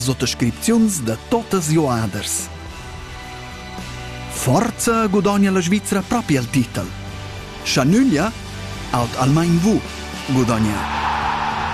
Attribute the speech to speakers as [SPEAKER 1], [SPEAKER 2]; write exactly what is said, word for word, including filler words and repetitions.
[SPEAKER 1] sottoscripziuns da tuttas joaders. Forza guadagna la Svizra proprio il titel. Scianuglia, aut almain vu guadagna.